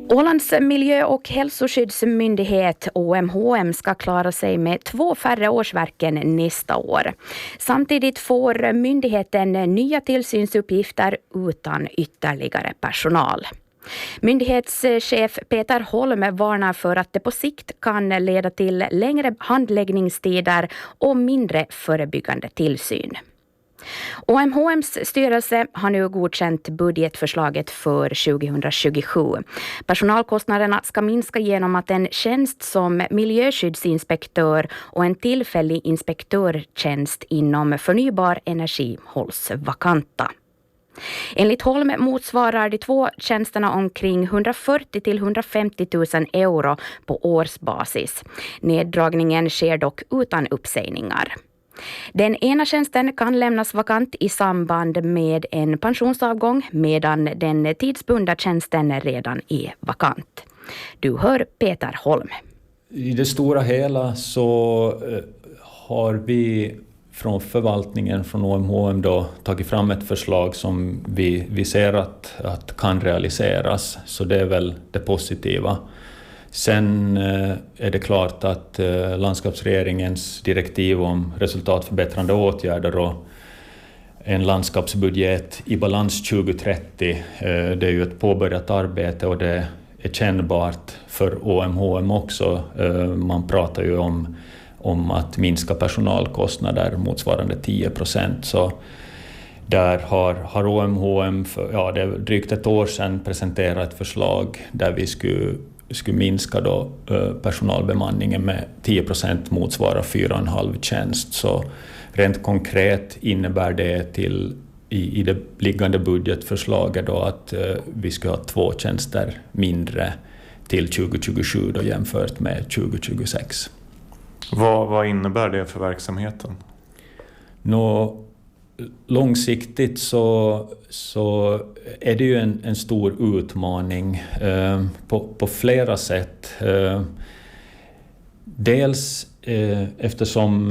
Ålands miljö- och hälsoskyddsmyndighet OMHM ska klara sig med 2 färre årsverken nästa år. Samtidigt får myndigheten nya tillsynsuppgifter utan ytterligare personal. Myndighetschef Peter Holm varnar för att det på sikt kan leda till längre handläggningstider och mindre förebyggande tillsyn. OMHMs styrelse har nu godkänt budgetförslaget för 2027. Personalkostnaderna ska minska genom att en tjänst som miljöskyddsinspektör och en tillfällig inspektörtjänst inom förnybar energi hålls vakanta. Enligt Holm motsvarar de 2 tjänsterna omkring 140 till 150 000 euro på årsbasis. Neddragningen sker dock utan uppsägningar. Den ena tjänsten kan lämnas vakant i samband med en pensionsavgång medan den tidsbundna tjänsten redan är vakant. Du hör Peter Holm. I det stora hela så har vi från förvaltningen från OMHM då tagit fram ett förslag som vi ser att kan realiseras. Så det är väl det positiva. Sen är det klart att landskapsregeringens direktiv om resultatförbättrande åtgärder och en landskapsbudget i balans 2030, det är ju ett påbörjat arbete och det är kännbart för OMHM också. Man pratar ju om att minska personalkostnader motsvarande 10%. Så där har OMHM det är drygt ett år sedan presenterat ett förslag där vi skulle minska då personalbemanningen med 10% motsvarar 4,5 tjänst. Så rent konkret innebär det i det liggande budgetförslaget då att vi ska ha 2 tjänster mindre till 2027 då jämfört med 2026. Vad innebär det för verksamheten? Långsiktigt så är det ju en stor utmaning på flera sätt. Dels eftersom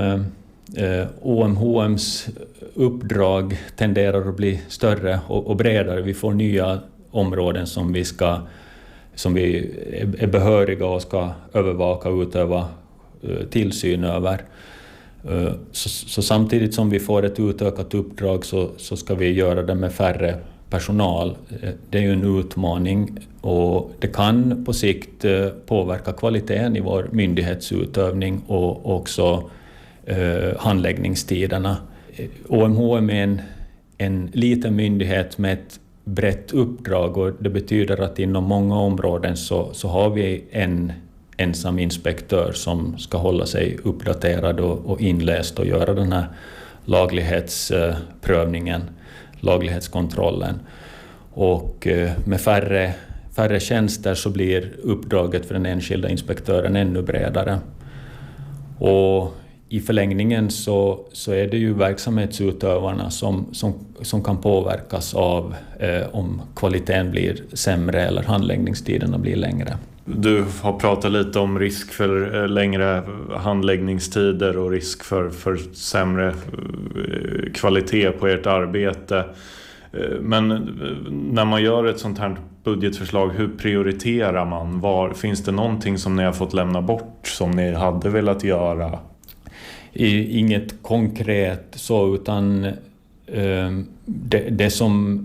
OMHMs uppdrag tenderar att bli större och bredare. Vi får nya områden som vi är behöriga och ska övervaka och utöva tillsyn över. Så samtidigt som vi får ett utökat uppdrag så ska vi göra det med färre personal. Det är ju en utmaning och det kan på sikt påverka kvaliteten i vår myndighetsutövning och också handläggningstiderna. OMHM är en liten myndighet med ett brett uppdrag och det betyder att inom många områden så har vi en ensam inspektör som ska hålla sig uppdaterad och inläst och göra den här laglighetsprövningen, laglighetskontrollen. Och med färre tjänster så blir uppdraget för den enskilda inspektören ännu bredare. Och i förlängningen så är det ju verksamhetsutövarna som kan påverkas av om kvaliteten blir sämre eller handläggningstiderna blir längre. Du har pratat lite om risk för längre handläggningstider och risk för sämre kvalitet på ert arbete. Men när man gör ett sånt här budgetförslag, hur prioriterar man? Finns det någonting som ni har fått lämna bort som ni hade velat göra? Inget konkret så, utan det som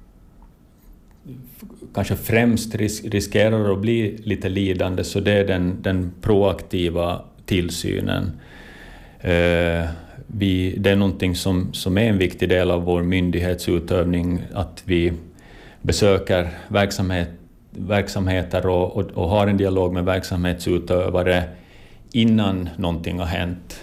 kanske främst riskerar att bli lite lidande, så det är den proaktiva tillsynen. Det är någonting som är en viktig del av vår myndighetsutövning, att vi besöker verksamheter och har en dialog med verksamhetsutövare innan någonting har hänt.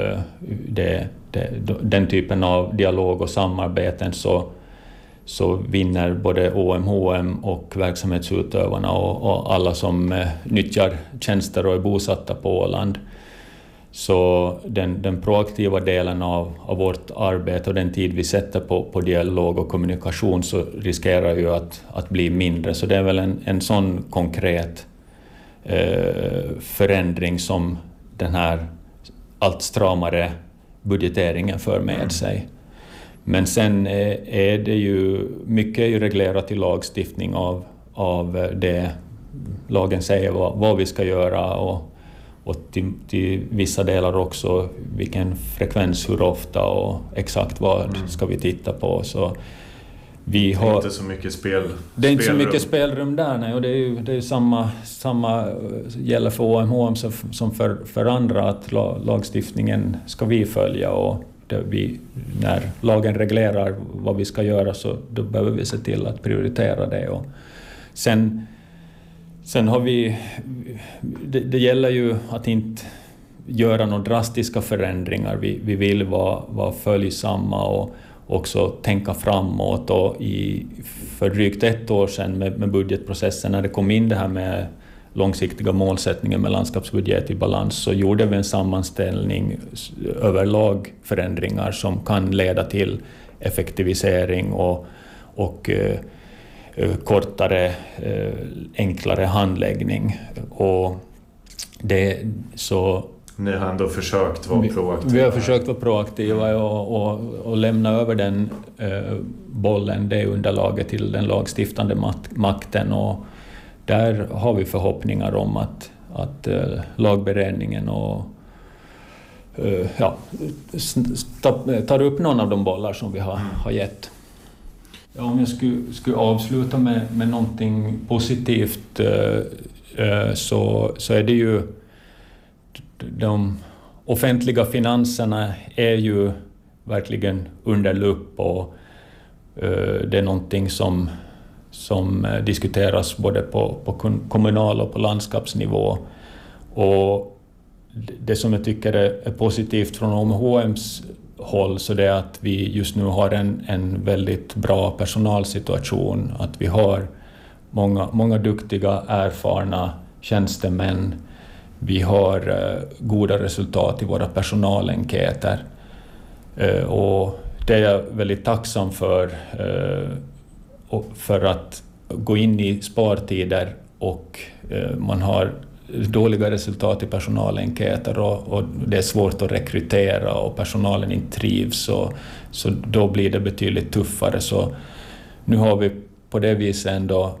Den typen av dialog och samarbeten så vinner både OMHM och verksamhetsutövarna och alla som nyttjar tjänster och är bosatta på Åland. Så den proaktiva delen av vårt arbete och den tid vi sätter på dialog och kommunikation så riskerar ju att bli mindre. Så det är väl en sån konkret förändring som den här allt stramare budgeteringen för med sig. Men sen är det ju mycket reglerat i lagstiftning av det lagen säger vad vi ska göra och till vissa delar också vilken frekvens, hur ofta och exakt vad ska vi titta på. Så vi har, det är inte så mycket spelrum. Det är inte så mycket spelrum där, nej, och det är ju samma gäller för OMHM som för andra, att lagstiftningen ska vi följa, och när lagen reglerar vad vi ska göra, så då behöver vi se till att prioritera det. Och sen har vi, det gäller ju att inte göra några drastiska förändringar. Vi vill vara följsamma och också tänka framåt. Och för drygt 1 år sedan med budgetprocessen, när det kom in det här med långsiktiga målsättningar med landskapsbudget i balans, så gjorde vi en sammanställning över lagförändringar som kan leda till effektivisering och kortare, enklare handläggning. Och det så. Ni har ändå försökt vara proaktiva. Vi har försökt vara proaktiva och lämna över den bollen, det underlaget, till den lagstiftande makten, och där har vi förhoppningar om att lagberedningen tar upp någon av de bollar som vi har gett. Ja, om jag skulle avsluta med någonting positivt, så är det ju de offentliga finanserna är ju verkligen under lupp, och det är någonting som diskuteras både på kommunal och på landskapsnivå. Och det som jag tycker är positivt från OMHMs håll, så det är att vi just nu har en väldigt bra personalsituation, att vi har många duktiga, erfarna tjänstemän. Vi har goda resultat i våra personalenkäter, och det är jag väldigt tacksam för att gå in i spartider och man har dåliga resultat i personalenkäter och det är svårt att rekrytera och personalen inte trivs, så då blir det betydligt tuffare. Så nu har vi på det viset ändå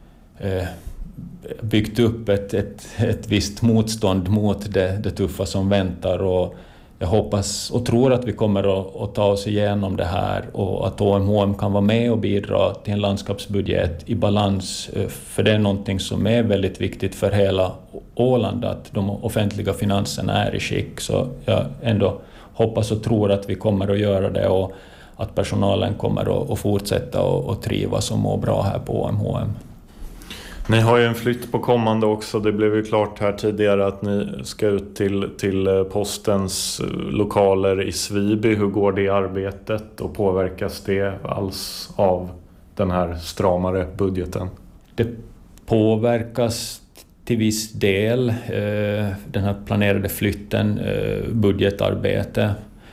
byggt upp ett visst motstånd mot det tuffa som väntar, och jag hoppas och tror att vi kommer att ta oss igenom det här, och att OMHM kan vara med och bidra till en landskapsbudget i balans, för det är någonting som är väldigt viktigt för hela Åland, att de offentliga finanserna är i skick. Så jag ändå hoppas och tror att vi kommer att göra det, och att personalen kommer att fortsätta och trivas och må bra här på OMHM. Ni har ju en flytt på kommande också. Det blev ju klart här tidigare att ni ska ut till postens lokaler i Sviby. Hur går det arbetet och påverkas det alls av den här stramare budgeten? Det påverkas till viss del, den här planerade flytten, budgetarbete,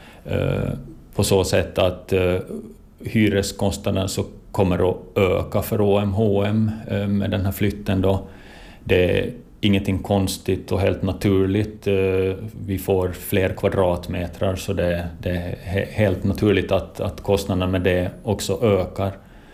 på så sätt att hyreskostnaden så kommer att öka för OMHM med den här flytten då. Det är ingenting konstigt och helt naturligt. Vi får fler kvadratmeter, så det är helt naturligt att kostnaderna med det också ökar.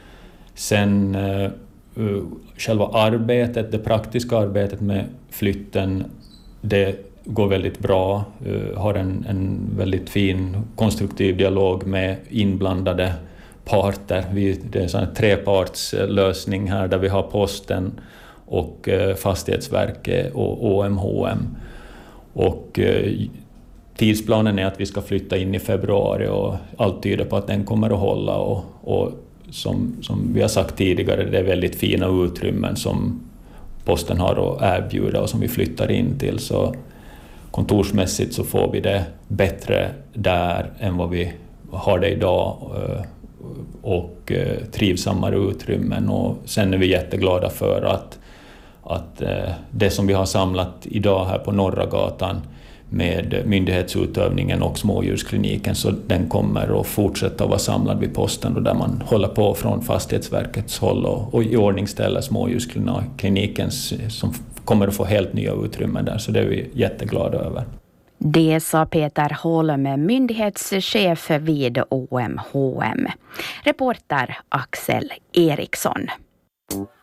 Sen själva arbetet, det praktiska arbetet med flytten, det går väldigt bra. Har en väldigt fin konstruktiv dialog med inblandade parter. Det är en trepartslösning här där vi har posten och Fastighetsverket och OMHM. Och tidsplanen är att vi ska flytta in i februari, och allt tyder på att den kommer att hålla. Och som vi har sagt tidigare, det är väldigt fina utrymmen som posten har att erbjuda och som vi flyttar in till. Så kontorsmässigt så får vi det bättre där än vad vi har det idag, och trivsammare utrymmen. Och sen är vi jätteglada för att det som vi har samlat idag här på Norra gatan med myndighetsutövningen och smådjurskliniken, så den kommer att fortsätta att vara samlad vid posten, och där man håller på från Fastighetsverkets håll och i ordningställa smådjurskliniken som kommer att få helt nya utrymmen där, så det är vi jätteglada över. Det sa Peter Holm, myndighetschef vid OMHM. Reporter Axel Eriksson.